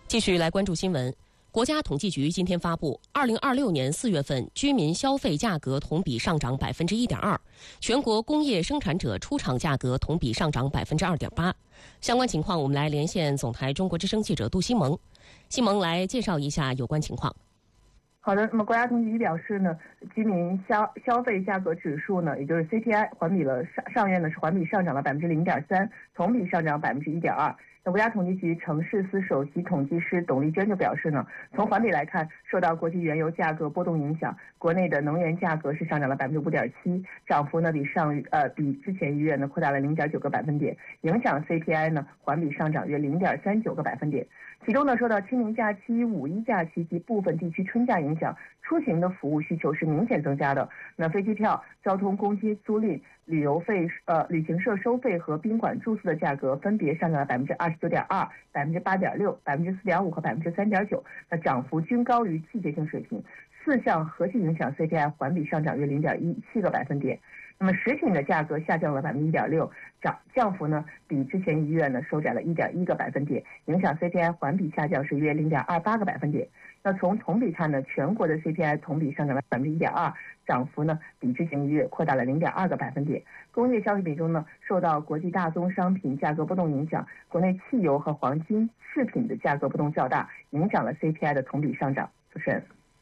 继续来关注新闻。国家统计局今天发布，2026年4月份居民消费价格同比上涨1.2%，全国工业生产者出厂价格同比上涨2.8%。相关情况，我们来连线总台中国之声记者杜西蒙。西蒙来介绍一下有关情况。 好的，那么国家统计局表示呢，居民消费价格指数呢，也就是 CPI 上月呢是环比上涨了0.3%，同比上涨1.2%。那国家统计局城市司首席统计师董丽娟就表示呢，从环比来看，受到国际原油价格波动影响，国内的能源价格是上涨了5.7%，涨幅呢比之前一月呢扩大了0.9个百分点，影响 CPI 呢环比上涨约0.39个百分点。其中呢，受到清明假期、五一假期及部分地区春假影响，出行的服务需求是明显增加的。那飞机票、交通公积租赁、旅游费、旅行社收费和宾馆住宿的价格分别上涨了29.2%、8.6%、4.5%和3.9%，那涨幅均高于季节性水平。4项合计影响 CPI 环比上涨约0.17个百分点。那么食品的价格下降了1.6%，降幅呢比之前一月呢收窄了1.1个百分点，影响 CPI 环比下降是约0.28个百分点。那从同比看呢，全国的 CPI 同比上涨了1.2%，涨幅呢比之前一月扩大了0.2个百分点。工业消费品中呢，受到国际大宗商品价格波动影响，国内汽油和黄金饰品的价格波动较大，影响了 CPI 的同比上涨。主持人。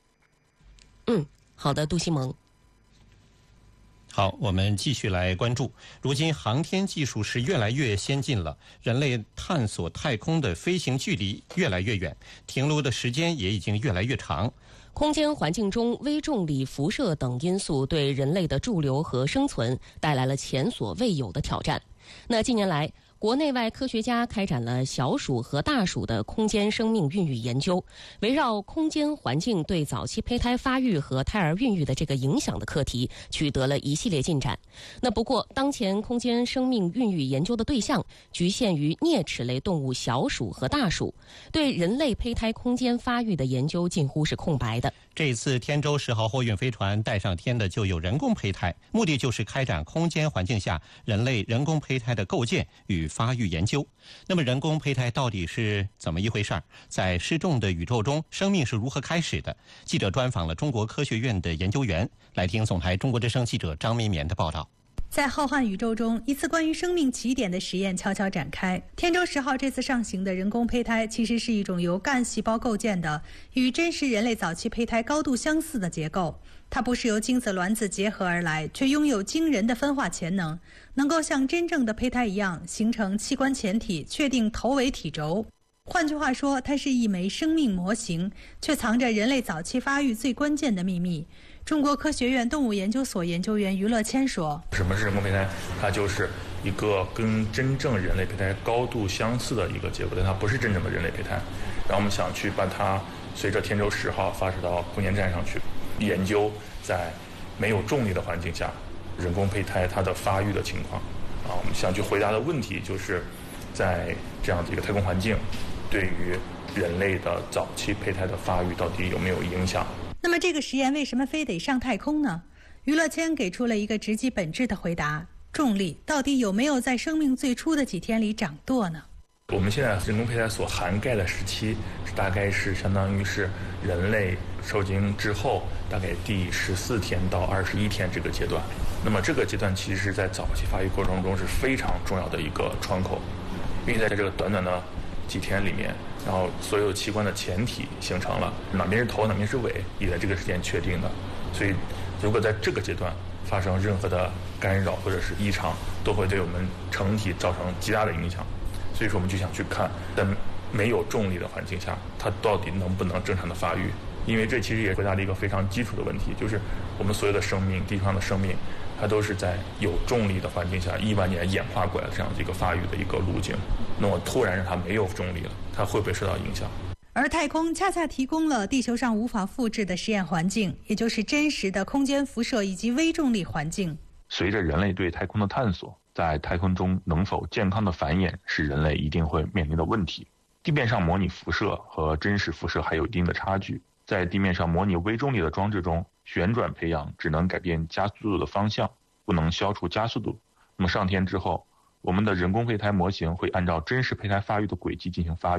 好的，杜西蒙。 好，我们继续来关注。如今航天技术是越来越先进了，人类探索太空的飞行距离越来越远，停留的时间也已经越来越长。 空间环境中微重力、辐射等因素对人类的驻留和生存带来了前所未有的挑战。那近年来，国内外科学家开展了小鼠和大鼠的空间生命孕育研究，围绕空间环境对早期胚胎发育和胎儿孕育的这个影响的课题，取得了一系列进展。那不过，当前空间生命孕育研究的对象局限于啮齿类动物小鼠和大鼠，对人类胚胎空间发育的研究近乎是空白的。 这次天舟10号货运飞船带上天的就有人工胚胎，目的就是开展空间环境下人类人工胚胎的构建与发育研究。那么人工胚胎到底是怎么一回事儿？在失重的宇宙中，生命是如何开始的？记者专访了中国科学院的研究员，来听总台中国之声记者张绵绵的报道。 在浩瀚宇宙中，一次关于生命起点的实验悄悄展开。天舟10号这次上行的人工胚胎，其实是一种由干细胞构建的，与真实人类早期胚胎高度相似的结构。它不是由精子卵子结合而来，却拥有惊人的分化潜能，能够像真正的胚胎一样形成器官前体，确定头尾体轴。换句话说，它是一枚生命模型，却藏着人类早期发育最关键的秘密。中国科学院动物研究所研究员余乐谦说：“ 什么是人工胚胎？它就是一个跟真正人类胚胎高度相似的一个结构，但它不是真正的人类胚胎。然后我们想去把它随着天舟10号发射到空间站上去，研究在没有重力的环境下，人工胚胎它的发育的情况。我们想去回答的问题就是，在这样的一个太空环境，对于人类的早期胚胎的发育到底有没有影响？” 那么这个实验为什么非得上太空呢？余乐谦给出了一个直击本质的回答：重力到底有没有在生命最初的几天里掌舵呢？ 我们现在人工胚胎所涵盖的时期，大概是相当于是人类受精之后大概第14天到21天这个阶段。那么这个阶段其实在早期发育过程中是非常重要的一个窗口，因为在这个短短的几天里面，然后所有器官的前体形成了，哪边是头哪边是尾也在这个时间确定的。所以如果在这个阶段发生任何的干扰或者是异常，都会对我们成体造成极大的影响。所以说我们就想去看，在没有重力的环境下，它到底能不能正常的发育。因为这其实也回答了一个非常基础的问题，就是我们所有的生命，地球上的生命，它都是在有重力的环境下1万年演化过来的这样的一个发育的一个路径。那么突然让它没有重力了，它会不会受到影响？ 而太空恰恰提供了地球上无法复制的实验环境，也就是真实的空间辐射以及微重力环境。 随着人类对太空的探索，在太空中能否健康的繁衍是人类一定会面临的问题。地面上模拟辐射和真实辐射还有一定的差距，在地面上模拟微重力的装置中，旋转培养只能改变加速度的方向，不能消除加速度。那么上天之后，我们的人工胚胎模型会按照真实胚胎发育的轨迹进行发育，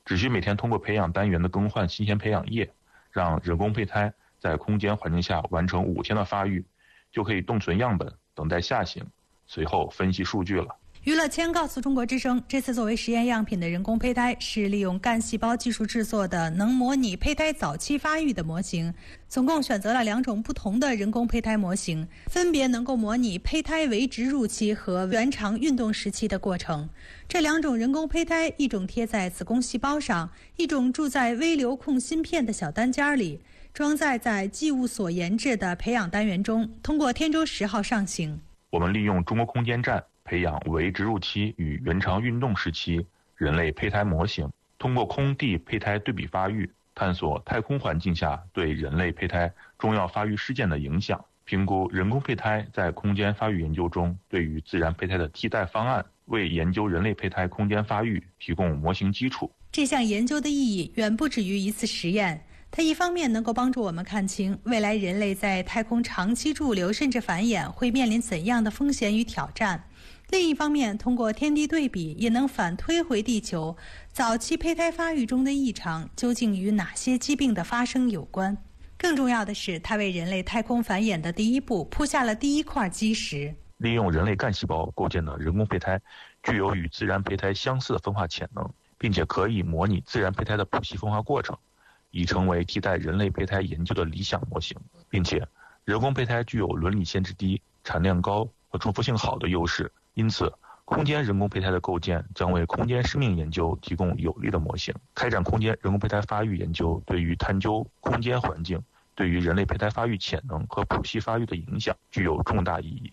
只需每天通过培养单元的更换新鲜培养液，让人工胚胎在空间环境下完成5天的发育，就可以冻存样本，等待下行，随后分析数据了。 余乐谦告诉中国之声，这次作为实验样品的人工胚胎是利用干细胞技术制作的能模拟胚胎早期发育的模型，总共选择了2种不同的人工胚胎模型，分别能够模拟胚胎为植入期和原肠运动时期的过程。这2种人工胚胎，一种贴在子宫细胞上，一种住在微流控芯片的小单间里，装在剂物所研制的培养单元中，通过天舟10号上行。 我们利用中国空间站培养为植入期与原肠运动时期人类胚胎模型，通过空地胚胎对比发育，探索太空环境下对人类胚胎重要发育事件的影响，评估人工胚胎在空间发育研究中对于自然胚胎的替代方案，为研究人类胚胎空间发育提供模型基础。 这项研究的意义远不止于一次实验，它一方面能够帮助我们看清未来人类在太空长期驻留甚至繁衍会面临怎样的风险与挑战，另一方面通过天地对比也能反推回地球早期胚胎发育中的异常究竟与哪些疾病的发生有关。更重要的是，它为人类太空繁衍的第一步铺下了第一块基石。 利用人类干细胞构建的人工胚胎具有与自然胚胎相似的分化潜能，并且可以模拟自然胚胎的谱系分化过程，已成为替代人类胚胎研究的理想模型，并且人工胚胎具有伦理限制低、产量高和重复性好的优势，因此空间人工胚胎的构建将为空间生命研究提供有力的模型。开展空间人工胚胎发育研究对于探究空间环境对于人类胚胎发育潜能和谱系发育的影响具有重大意义。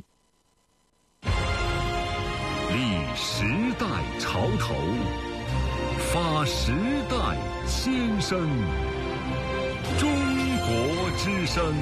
立时代潮头，发时代先声，中国之声。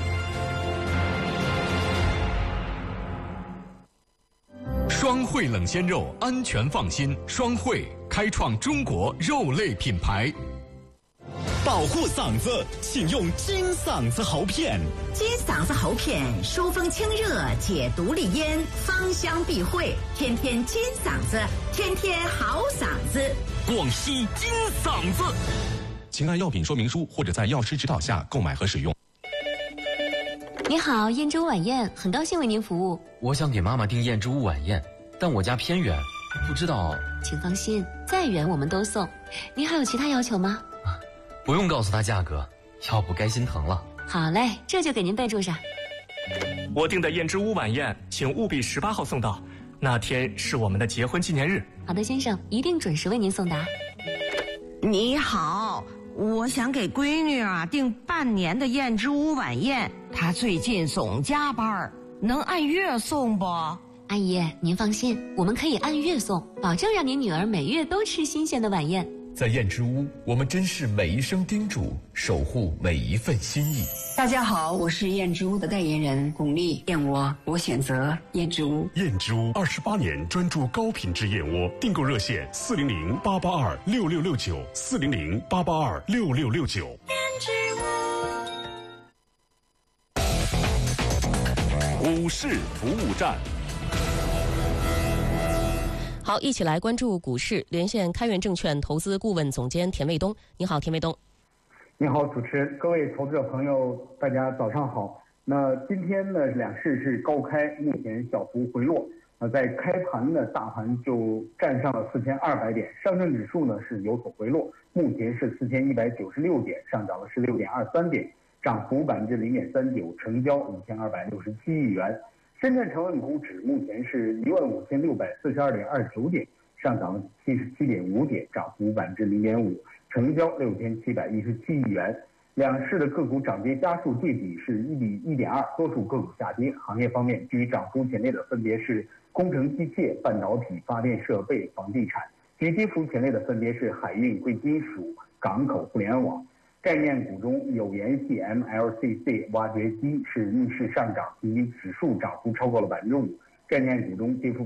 双汇冷鲜肉，安全放心。双汇开创中国肉类品牌。 保护嗓子，请用金嗓子喉片。 金嗓子喉片疏风清热，解毒利咽，芳香避秽，天天金嗓子，天天好嗓子。 广西金嗓子， 请按药品说明书或者在药师指导下购买和使用。 你好，燕之屋晚宴，很高兴为您服务。 我想给妈妈订燕之屋晚宴，但我家偏远，不知道。 请放心，再远我们都送。您还有其他要求吗？ 不用告诉她价格，要不该心疼了。 好嘞，这就给您备注上。 我订的燕之屋晚宴，请务必18号送到，那天是我们的结婚纪念日。 好的，先生，一定准时为您送达。 你好，我想给闺女订半年的燕之屋晚宴，她最近总加班，能按月送不？ 阿姨，您放心，我们可以按月送，保证让您女儿每月都吃新鲜的晚宴。 在燕之屋，我们珍视每一声叮嘱，守护每一份心意。 大家好，我是燕之屋的代言人巩俐，燕窝我选择燕之屋。 燕之屋28年专注高品质燕窝，订购热线400-882-6669，400-882-6669。 燕之屋股市服务站。 好，一起来关注股市，连线开源证券投资顾问总监田卫东。你好，田卫东。 你好，主持人，各位投资者朋友，大家早上好。那今天呢，两市是高开，目前小幅回落。在开盘呢，大盘就站上了4200点，上证指数呢是有所回落，目前是4196点，上涨了16.23点，涨幅0.39%，成交5267亿元。深圳成分股指目前是15642.29点，上涨了77.5点，涨幅0.5%，成交6717亿元。两市的个股涨跌家数对比是1比1.2，多数个股下跌。行业方面，居涨幅前列的分别是工程机械、半导体、发电设备、房地产；居跌幅前列的分别是海运、贵金属、港口、互联网。概念股中，有盐系、MLCC、挖掘机是逆势上涨，平均指数涨幅超过了5%。概念股中跌幅